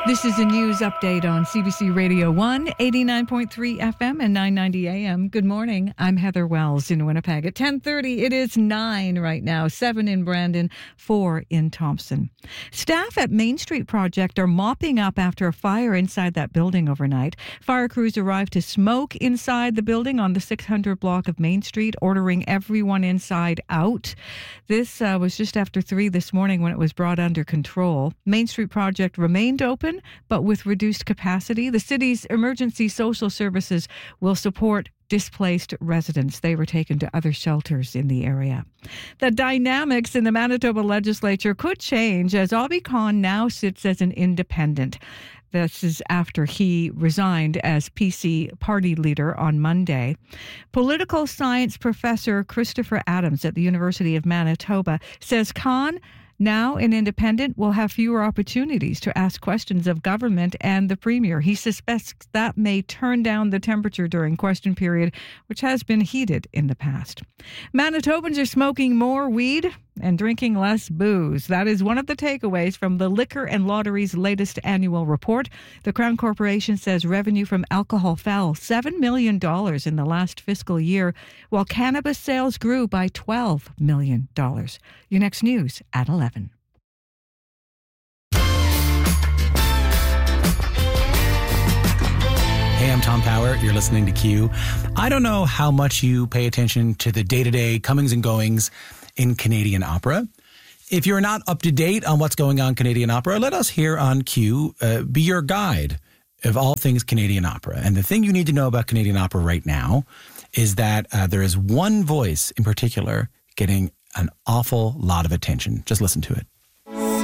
This is a news update on CBC Radio 1, 89.3 FM and 990 AM. Good morning. I'm Heather Wells in Winnipeg. At 10:30, it is 9 right now, 7 in Brandon, 4 in Thompson. Staff at Main Street Project are mopping up after a fire inside that building overnight. Fire crews arrived to smoke inside the building on the 600 block of Main Street, ordering everyone inside out. This was just after 3 this morning when it was brought under control. Main Street Project remained open, but with reduced capacity. The city's emergency social services will support displaced residents. They were taken to other shelters in the area. The dynamics in the Manitoba legislature could change as Abhi Khan now sits as an independent. This is after he resigned as PC party leader on Monday. Political science professor Christopher Adams at the University of Manitoba says Khan, now an independent, will have fewer opportunities to ask questions of government and the Premier. He suspects that may turn down the temperature during question period, which has been heated in the past. Manitobans are smoking more weed and drinking less booze. That is one of the takeaways from the Liquor and Lottery's latest annual report. The Crown Corporation says revenue from alcohol fell $7 million in the last fiscal year, while cannabis sales grew by $12 million. Your next news at 11. Hey, I'm Tom Power. You're listening to Q. I don't know how much you pay attention to the day-to-day comings and goings in Canadian opera. If you're not up to date on what's going on in Canadian opera, let us here on Q be your guide of all things Canadian opera. And the thing you need to know about Canadian opera right now is that there is one voice in particular getting an awful lot of attention. Just listen to it.